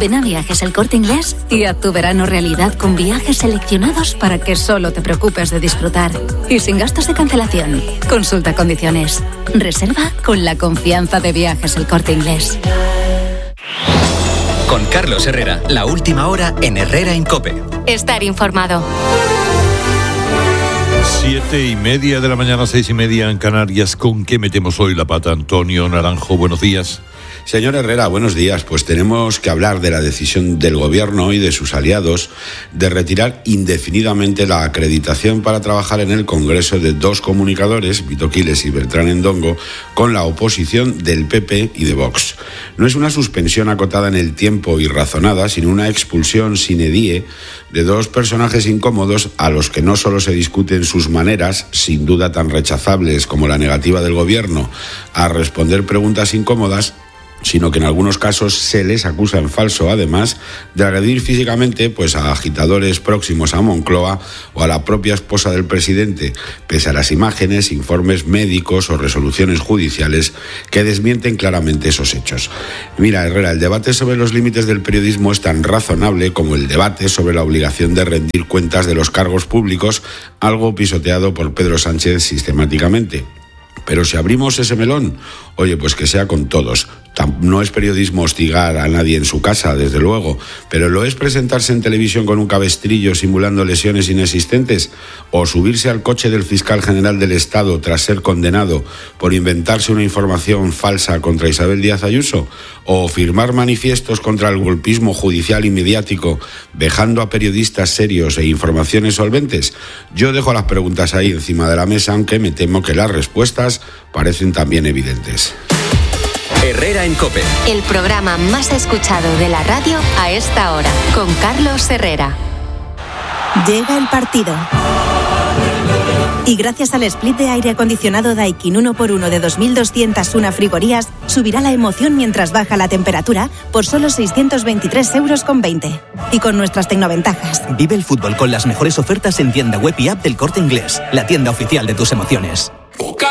Ven a Viajes El Corte Inglés y haz tu verano realidad con viajes seleccionados para que solo te preocupes de disfrutar. Y sin gastos de cancelación. Consulta condiciones. Reserva con la confianza de Viajes El Corte Inglés. Con Carlos Herrera, la última hora en Herrera en COPE. Estar informado. 7:30 de la mañana, 6:30 en Canarias. ¿Con qué metemos hoy la pata? Antonio Naranjo, buenos días. Señor Herrera, buenos días. Pues tenemos que hablar de la decisión del Gobierno y de sus aliados de retirar indefinidamente la acreditación para trabajar en el Congreso de dos comunicadores, Vito Quiles y Bertrán Endongo, con la oposición del PP y de Vox. No es una suspensión acotada en el tiempo y razonada, sino una expulsión sine die de dos personajes incómodos a los que no solo se discuten sus maneras, sin duda tan rechazables como la negativa del Gobierno a responder preguntas incómodas, sino que en algunos casos se les acusa en falso, además de agredir físicamente pues a agitadores próximos a Moncloa o a la propia esposa del presidente, pese a las imágenes, informes médicos o resoluciones judiciales que desmienten claramente esos hechos. Mira, Herrera, el debate sobre los límites del periodismo es tan razonable como el debate sobre la obligación de rendir cuentas de los cargos públicos, algo pisoteado por Pedro Sánchez sistemáticamente. Pero si abrimos ese melón, oye, pues que sea con todos. No es periodismo hostigar a nadie en su casa, desde luego, pero lo es presentarse en televisión con un cabestrillo simulando lesiones inexistentes, o subirse al coche del fiscal general del Estado tras ser condenado por inventarse una información falsa contra Isabel Díaz Ayuso, o firmar manifiestos contra el golpismo judicial y mediático, vejando a periodistas serios e informaciones solventes. Yo dejo las preguntas ahí encima de la mesa, aunque me temo que las respuestas parecen también evidentes. Herrera en COPE. El programa más escuchado de la radio a esta hora, con Carlos Herrera. Llega el partido. Y gracias al split de aire acondicionado Daikin 1x1 de 2.201 frigorías, subirá la emoción mientras baja la temperatura por solo 623,20 €. Y con nuestras tecnoventajas. Vive el fútbol con las mejores ofertas en tienda web y app del Corte Inglés, la tienda oficial de tus emociones.